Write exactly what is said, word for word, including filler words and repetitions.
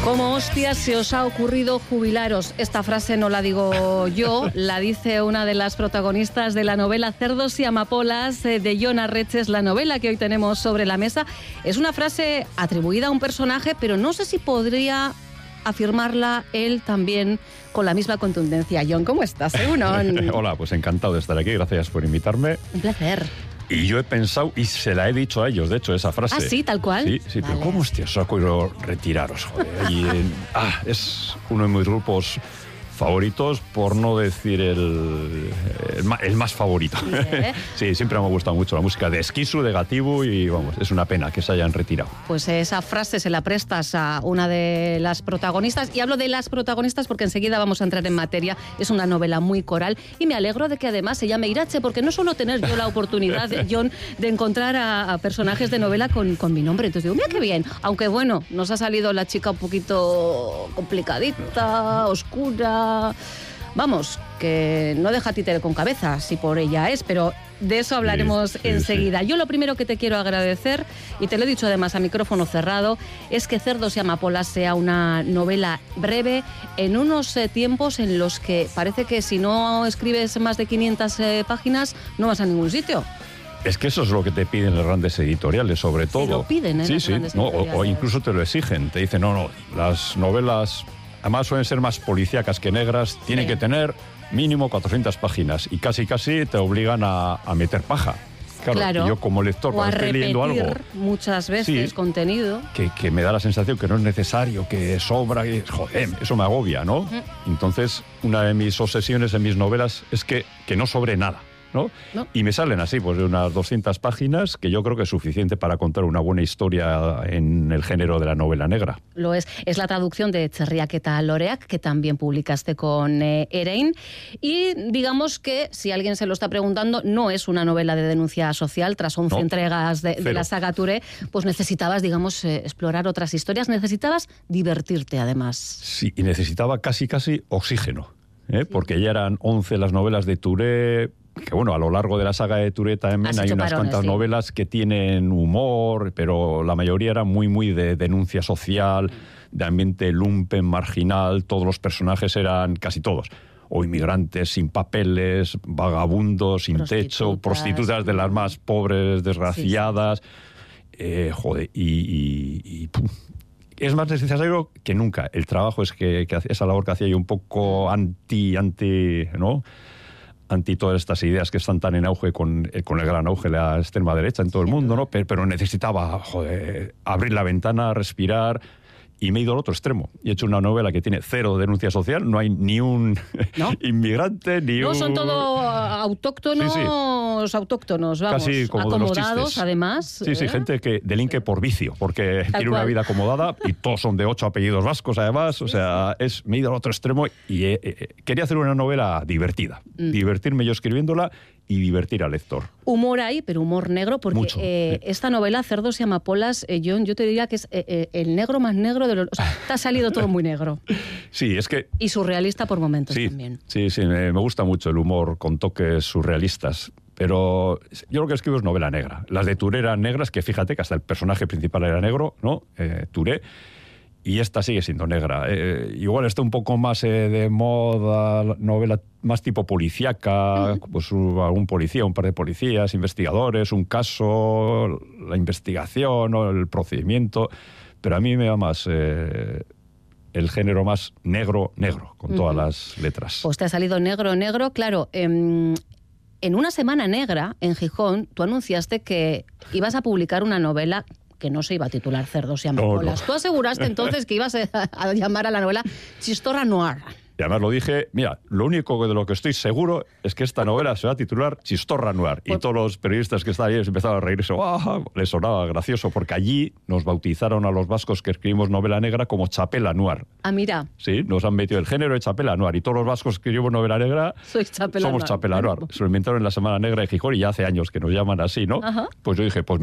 ¿Cómo hostias se os ha ocurrido jubilaros? Esta frase no la digo yo, la dice una de las protagonistas de la novela Cerdos y Amapolas de Jon Arretxe, la novela que hoy tenemos sobre la mesa. Es una frase atribuida a un personaje, pero no sé si podría afirmarla él también con la misma contundencia. Jon, ¿cómo estás? ¿Eh? Hola, pues encantado de estar aquí, gracias por invitarme. Un placer. Y yo he pensado, y se la he dicho a ellos, de hecho, esa frase. ¿Ah, sí? ¿Tal cual? Sí, sí, vale. Pero ¿cómo hostia os ha ocurrido retiraros, joder? Y, eh, ah, es uno de mis grupos favoritos, por no decir el, el, el más favorito. Sí, ¿eh? Sí, siempre me ha gustado mucho la música de Esquisu, de Gatibu, y vamos, es una pena que se hayan retirado. Pues esa frase se la prestas a una de las protagonistas, y hablo de las protagonistas porque enseguida vamos a entrar en materia. Es una novela muy coral y me alegro de que además se llame Irache, porque no suelo tener yo la oportunidad, Jon, de encontrar a, a personajes de novela con, con mi nombre. Entonces digo, mira qué bien, aunque bueno, nos ha salido la chica un poquito complicadita, oscura. Vamos, que no deja títere con cabeza, si por ella es, pero de eso hablaremos sí, sí, enseguida. Sí. Yo lo primero que te quiero agradecer, y te lo he dicho además a micrófono cerrado, es que Cerdos y Amapolas sea una novela breve en unos eh, tiempos en los que parece que si no escribes más de quinientas eh, páginas no vas a ningún sitio. Es que eso es lo que te piden los grandes editoriales, sobre todo. Te lo piden, ¿eh? Sí, sí, no, o, o incluso te lo exigen. Te dicen, no, no, las novelas... Además suelen ser más policíacas que negras, tienen sí. que tener mínimo cuatrocientas páginas y casi casi te obligan a, a meter paja. Claro, claro. Y yo como lector, o cuando a estoy leyendo algo... muchas veces sí, contenido. Que, que me da la sensación que no es necesario, que sobra, que, joder, eso me agobia, ¿no? Uh-huh. Entonces, una de mis obsesiones en mis novelas es que, que no sobre nada. ¿No? ¿No? Y me salen así, pues de unas doscientas páginas, que yo creo que es suficiente para contar una buena historia en el género de la novela negra. Lo es. Es la traducción de Txerriaketa Loreak, que también publicaste con eh, Erein. Y digamos que, si alguien se lo está preguntando, no es una novela de denuncia social. Tras once no, entregas de, de la saga Touré, pues necesitabas, digamos, eh, explorar otras historias. Necesitabas divertirte, además. Sí, y necesitaba casi, casi oxígeno. ¿eh? Sí. Porque ya eran once las novelas de Touré... Que bueno, a lo largo de la saga de Touré también hay unas parones, cuantas sí. novelas que tienen humor, pero la mayoría era muy, muy de denuncia social, de ambiente lumpen, marginal. Todos los personajes eran, casi todos, o inmigrantes sin papeles, vagabundos, sin prostitutas. techo, prostitutas de las más pobres, desgraciadas. Sí, sí. Eh, joder, y... y, y pum. Es más necesario que nunca. El trabajo es que, que esa labor que hacía yo un poco anti, anti, ¿no? anti todas estas ideas que están tan en auge con, con el gran auge de la extrema derecha en todo el mundo, ¿no? Pero, pero necesitaba, joder, abrir la ventana, respirar, y me he ido al otro extremo. Y he hecho una novela que tiene cero denuncia social, no hay ni un ¿no? inmigrante, ni no, un... No, son todos autóctonos, sí, sí. autóctonos, vamos, casi como acomodados, además. Sí, ¿eh? sí, gente que delinque por vicio, porque Tal tiene cual. una vida acomodada, y todos son de ocho apellidos vascos, además, o sea, es, me he ido al otro extremo, y he, eh, quería hacer una novela divertida, mm. divertirme yo escribiéndola, y divertir al lector. Humor hay, pero humor negro, porque Mucho, eh, sí. esta novela, Cerdos y Amapolas, eh, Jon, yo te diría que es eh, eh, el negro más negro de los... O sea, te ha salido todo muy negro. Sí, es que... Y surrealista por momentos sí, también. Sí, sí, me, me gusta mucho el humor con toques surrealistas, pero yo lo que escribo es novela negra. Las de Touré eran negras, que fíjate que hasta el personaje principal era negro, ¿no? Eh, Touré. Y esta sigue siendo negra. Eh, igual está un poco más eh, de moda, novela más tipo policíaca, uh-huh. pues uh, algún policía, un par de policías, investigadores, un caso, la investigación, ¿no? El procedimiento. Pero a mí me va más eh, el género más negro, negro, con uh-huh. todas las letras. Pues te ha salido negro, negro, claro. Eh, en una semana negra, en Gijón, tú anunciaste que ibas a publicar una novela que no se iba a titular Cerdos y Amapolas. No, no. Tú aseguraste entonces que ibas a, a llamar a la novela Chistorra Noir. Y además lo dije, mira, lo único de lo que estoy seguro es que esta novela se va a titular Chistorra Noir. Y pues, todos los periodistas que estaban ahí empezaron a reírse. ¡Oh! Les sonaba gracioso, porque allí nos bautizaron a los vascos que escribimos novela negra como Chapela Noir. Ah, mira. Sí, nos han metido el género de Chapela Noir. Y todos los vascos que escribimos novela negra Chapela somos Noir. Chapela Noir. Se lo inventaron en la Semana Negra de Gijón y ya hace años que nos llaman así, ¿no? Ajá. Pues yo dije, pues